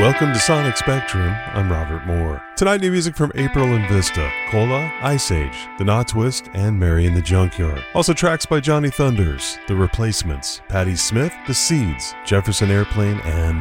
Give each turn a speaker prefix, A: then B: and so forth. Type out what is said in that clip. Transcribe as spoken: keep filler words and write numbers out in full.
A: Welcome to Sonic Spectrum. I'm Robert Moore. Tonight, new music from April and Vista, Cola, Ice Age, The Knot Twist, and Mary in the Junkyard. Also tracks by Johnny Thunders, The Replacements, Patti Smith, The Seeds, Jefferson Airplane, and